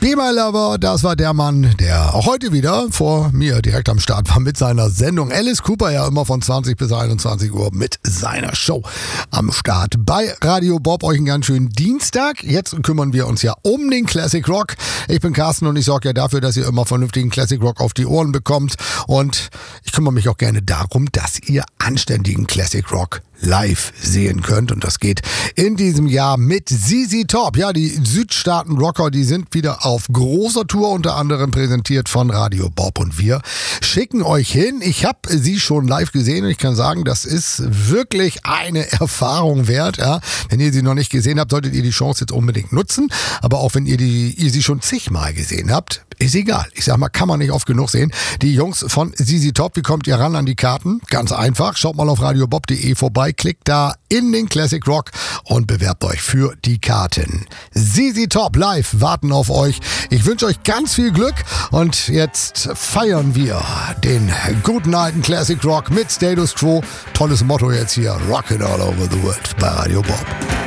Be My Lover, das war der Mann, der auch heute wieder vor mir direkt am Start war mit seiner Sendung. Alice Cooper ja immer von 20 bis 21 Uhr mit seiner Show am Start. Bei Radio Bob euch einen ganz schönen Dienstag. Jetzt kümmern wir uns ja um den Classic Rock. Ich bin Carsten und ich sorge ja dafür, dass ihr immer vernünftigen Classic Rock auf die Ohren bekommt. Und ich kümmere mich auch gerne darum, dass ihr anständigen Classic Rock live sehen könnt. Und das geht in diesem Jahr mit ZZ Top. Ja, die Südstaaten-Rocker, die sind wieder auf großer Tour, unter anderem präsentiert von Radio Bob. Und wir schicken euch hin. Ich habe sie schon live gesehen und ich kann sagen, das ist wirklich eine Erfahrung wert. Ja. Wenn ihr sie noch nicht gesehen habt, solltet ihr die Chance jetzt unbedingt nutzen. Aber auch wenn ihr sie schon zigmal gesehen habt, ist egal. Ich sag mal, kann man nicht oft genug sehen. Die Jungs von ZZ Top, wie kommt ihr ran an die Karten? Ganz einfach. Schaut mal auf radiobob.de vorbei, klickt da in den Classic Rock und bewerbt euch für die Karten. ZZ Top live warten auf euch. Ich wünsche euch ganz viel Glück und jetzt feiern wir den guten alten Classic Rock mit Status Quo. Tolles Motto jetzt hier. Rockin' all over the world bei Radio Bob.